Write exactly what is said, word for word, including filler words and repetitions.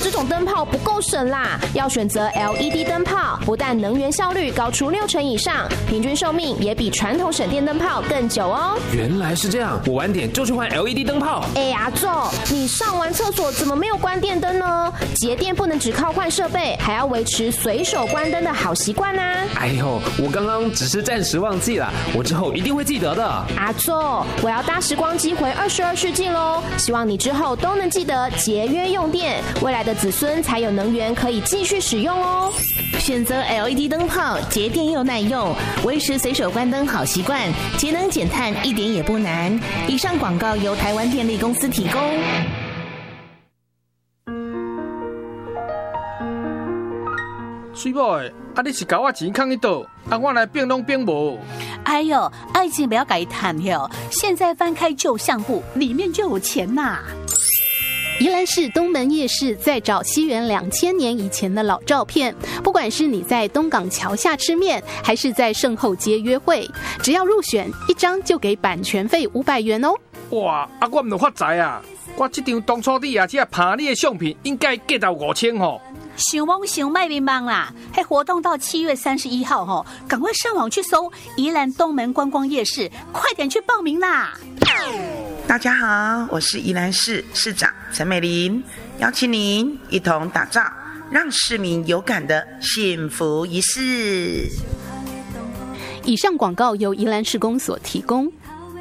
这种灯泡不够省啦，要选择 L E D 灯泡，不但能源效率高出六成以上，平均寿命也比传统省电灯泡更久哦。 原来是这样，我晚点就去换 L E D 灯泡。 哎呀，仲，你上完厕所怎么没有关电灯呢？节电不能只靠换设备，还要维持随手关灯的好习惯啊。 哎呦，我刚刚只是暂时忘记了，我之后一定会记得的。 阿仲，我要搭时光机回二十二世纪喽！希望你之后都能记得节约用电，未来的子孙才有能源可以继续使用哦。 选择 L E D 灯泡，节电又耐用，维持随手关灯好习惯，节能减碳一点也不难。以上广告由台湾电力公司提供。 水某的，啊你是交我钱放喺倒，啊我来变拢变无。 哎呦，爱情不要改谈哟！现在翻开旧相簿，里面就有钱呐。 宜兰市东门夜市在找西元两千年以前的老照片，不管是你在东港桥下吃面，还是在圣后街约会，只要入选一张就给版权费五百元哦。 哇，啊我唔有发财啊！我这张当初你也只拍你的相片，应该价到五千吼。 想梦想卖面忙啦！嘿，活动到七月三十一号吼，赶快上网去搜宜兰东门观光夜市，快点去报名啦！ 大家好，我是宜兰市市长陈美玲，邀请您一同打造让市民有感的幸福仪式。 以上广告由宜兰市公所提供。